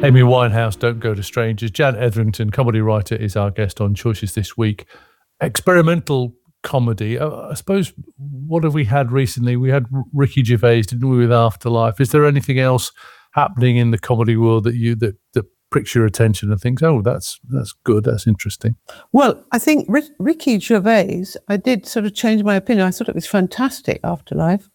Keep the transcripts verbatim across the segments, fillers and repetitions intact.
Amy Winehouse, Don't Go to Strangers. Jan Etherington, comedy writer, is our guest on Choices this week. Experimental comedy. Uh, I suppose, what have we had recently? We had Ricky Gervais, didn't we, with Afterlife? Is there anything else happening in the comedy world that you that, that pricks your attention and thinks, oh, that's that's good, that's interesting? Well, I think Rick, Ricky Gervais, I did sort of change my opinion. I thought it was fantastic, Afterlife,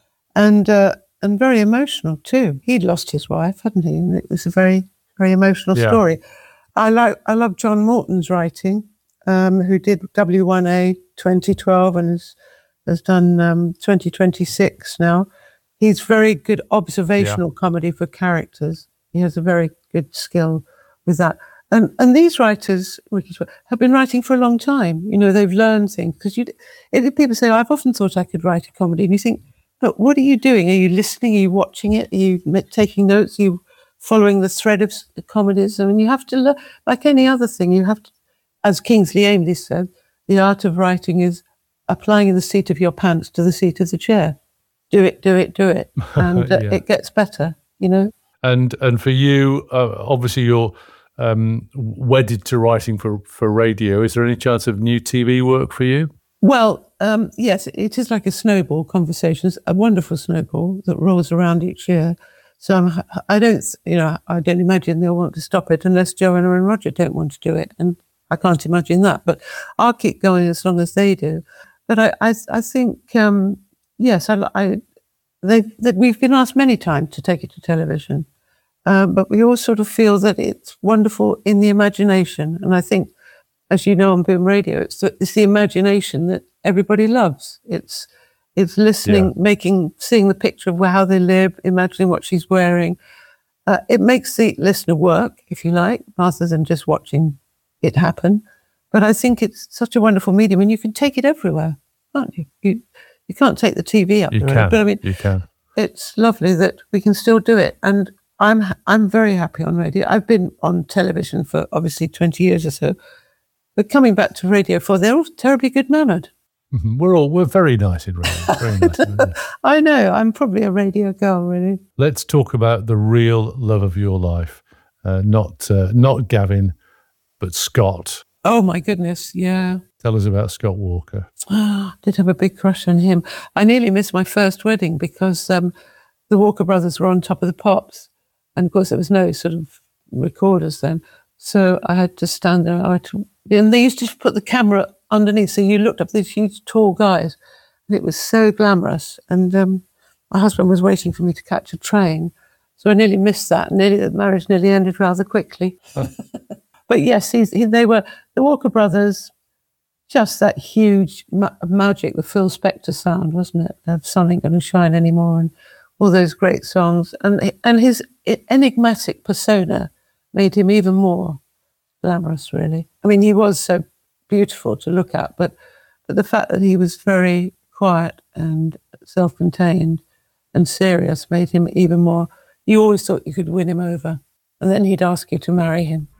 and uh, and very emotional too. He'd lost his wife, hadn't he? And it was a very, very emotional yeah. story. I like I love John Morton's writing, um, who did W one A twenty twelve and has, has done um, twenty twenty-six now. He's very good observational yeah. comedy for characters. He has a very good skill with that. And and these writers have been writing for a long time. You know, they've learned things. Because you, it, people say, I've often thought I could write a comedy. And you think, look, what are you doing? Are you listening? Are you watching it? Are you taking notes? Are you following the thread of the comedies? I mean, you have to learn, like any other thing, you have to, as Kingsley Amis said, the art of writing is applying the seat of your pants to the seat of the chair. Do it, do it, do it. And uh, yeah. it gets better, you know? And and for you, uh, obviously you're um, wedded to writing for, for radio. Is there any chance of new T V work for you? Well, um, yes, it is like a snowball conversation, a wonderful snowball that rolls around each year. So I'm, I don't, you know, I don't imagine they'll want to stop it unless Joanna and Roger don't want to do it. And I can't imagine that, but I'll keep going as long as they do. But I, I, I think, um, yes, I, I they, that we've been asked many times to take it to television, uh, but we all sort of feel that it's wonderful in the imagination. And I think, as you know, on Boom Radio, it's the, it's the imagination that everybody loves. It's it's listening, yeah. making, seeing the picture of how they live, imagining what she's wearing. Uh, it makes the listener work, if you like, rather than just watching it happen. But I think it's such a wonderful medium, and you can take it everywhere, can't you? You you can't take the T V up you the can. road, but I mean, you can. It's lovely that we can still do it, and I'm I'm very happy on radio. I've been on television for obviously twenty years or so, but coming back to Radio four, they're all terribly good mannered. Mm-hmm. We're all we're very nice in radio. Very nice in radio. I know. I'm probably a radio girl, really. Let's talk about the real love of your life, uh, not uh, not Gavin, but Scott. Oh my goodness, yeah. Tell us about Scott Walker. Oh, I did have a big crush on him. I nearly missed my first wedding because um, the Walker brothers were on Top of the Pops, and of course there was no sort of recorders then, so I had to stand there. I had to, and they used to put the camera underneath, so you looked up these huge, tall guys, and it was so glamorous. And um, my husband was waiting for me to catch a train, so I nearly missed that. Nearly, the marriage nearly ended rather quickly. But yes, he's, he, they were the Walker brothers. Just that huge ma- magic, the Phil Spector sound, wasn't it? That Sun Ain't Gonna Shine Anymore, and all those great songs, and and his enigmatic persona made him even more glamorous. Really, I mean, he was so beautiful to look at, but but the fact that he was very quiet and self-contained and serious made him even more. You always thought you could win him over, and then he'd ask you to marry him.